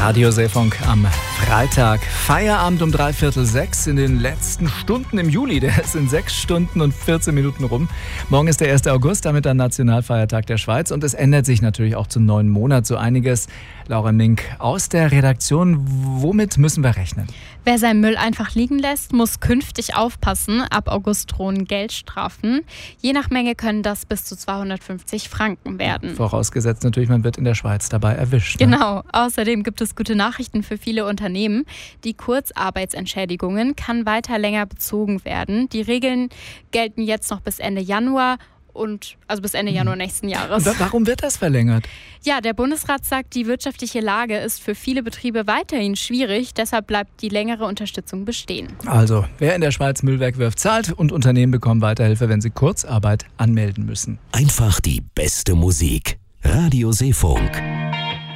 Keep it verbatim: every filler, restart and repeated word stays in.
Radio Seefunk am Freitag. Feierabend um dreiviertel sechs in den letzten Stunden im Juli. Der ist in sechs Stunden und vierzehn Minuten rum. Morgen ist der erste August, damit der Nationalfeiertag der Schweiz. Und es ändert sich natürlich auch zum neuen Monat so einiges. Laura Mink aus der Redaktion. Womit müssen wir rechnen? Wer seinen Müll einfach liegen lässt, muss künftig aufpassen. Ab August drohen Geldstrafen. Je nach Menge können das bis zu zweihundertfünfzig Franken werden. Vorausgesetzt natürlich, man wird in der Schweiz dabei erwischt. Ne? Genau. Außerdem gibt es gute Nachrichten für viele Unternehmen. Die Kurzarbeitsentschädigungen kann weiter länger bezogen werden. Die Regeln gelten jetzt noch bis Ende Januar. Und also bis Ende Januar nächsten Jahres. Und warum wird das verlängert? Ja, der Bundesrat sagt, die wirtschaftliche Lage ist für viele Betriebe weiterhin schwierig. Deshalb bleibt die längere Unterstützung bestehen. Also, wer in der Schweiz Müllwerk wirft, zahlt und Unternehmen bekommen Weiterhilfe, wenn sie Kurzarbeit anmelden müssen. Einfach die beste Musik. Radio Seefunk.